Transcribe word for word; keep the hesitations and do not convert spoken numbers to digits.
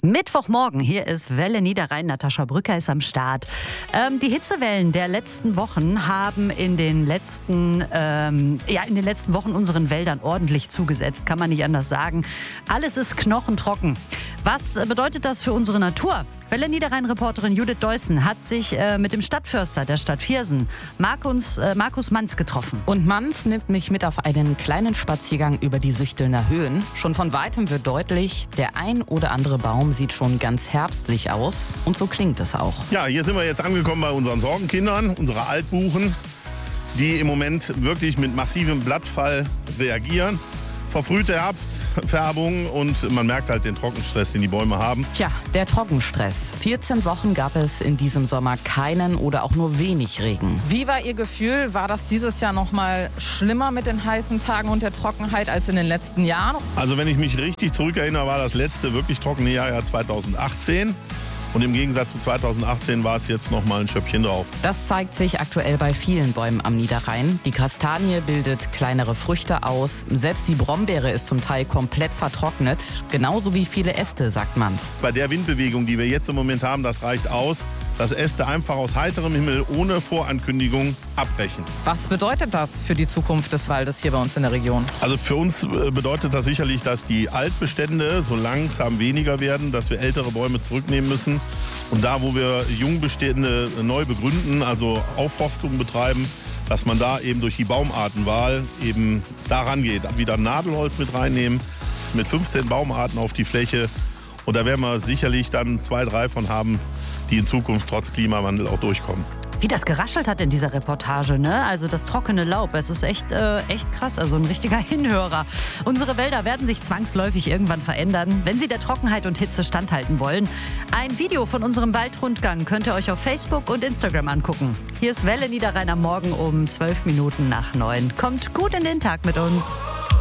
Mittwochmorgen, hier ist Welle Niederrhein. Natascha Brücker ist am Start. Ähm, die Hitzewellen der letzten Wochen haben in den letzten, ähm, ja, in den letzten Wochen unseren Wäldern ordentlich zugesetzt, kann man nicht anders sagen. Alles ist knochentrocken. Was bedeutet das für unsere Natur? Welle Niederrhein-Reporterin Judith Deussen hat sich äh, mit dem Stadtförster der Stadt Viersen, Markus, äh, Markus Manz, getroffen. Und Manz nimmt mich mit auf einen kleinen Spaziergang über die Süchtelner Höhen. Schon von Weitem wird deutlich, der ein oder andere Baum sieht schon ganz herbstlich aus. Und so klingt es auch. Ja, hier sind wir jetzt angekommen bei unseren Sorgenkindern, unsere Altbuchen, die im Moment wirklich mit massivem Blattfall reagieren. Verfrühte Herbstfärbung und man merkt halt den Trockenstress, den die Bäume haben. Tja, der Trockenstress. vierzehn Wochen gab es in diesem Sommer keinen oder auch nur wenig Regen. Wie war Ihr Gefühl? War das dieses Jahr noch mal schlimmer mit den heißen Tagen und der Trockenheit als in den letzten Jahren? Also wenn ich mich richtig zurückerinnere, war das letzte wirklich trockene Jahr ja zweitausendachtzehn. Und im Gegensatz zu zweitausendachtzehn war es jetzt noch mal ein Schöppchen drauf. Das zeigt sich aktuell bei vielen Bäumen am Niederrhein. Die Kastanie bildet kleinere Früchte aus. Selbst die Brombeere ist zum Teil komplett vertrocknet. Genauso wie viele Äste, sagt Manz. Bei der Windbewegung, die wir jetzt im Moment haben, das reicht aus, dass Äste einfach aus heiterem Himmel ohne Vorankündigung abbrechen. Was bedeutet das für die Zukunft des Waldes hier bei uns in der Region? Also für uns bedeutet das sicherlich, dass die Altbestände so langsam weniger werden, dass wir ältere Bäume zurücknehmen müssen. Und da, wo wir Jungbestände neu begründen, also Aufforstung betreiben, dass man da eben durch die Baumartenwahl eben daran geht. Wieder Nadelholz mit reinnehmen, mit fünfzehn Baumarten auf die Fläche. Und da werden wir sicherlich dann zwei, drei von haben, die in Zukunft trotz Klimawandel auch durchkommen. Wie das geraschelt hat in dieser Reportage, ne? Also das trockene Laub, es ist echt, äh, echt krass, also ein richtiger Hinhörer. Unsere Wälder werden sich zwangsläufig irgendwann verändern, wenn sie der Trockenheit und Hitze standhalten wollen. Ein Video von unserem Waldrundgang könnt ihr euch auf Facebook und Instagram angucken. Hier ist Welle Niederrhein am Morgen um zwölf Minuten nach neun. Kommt gut in den Tag mit uns.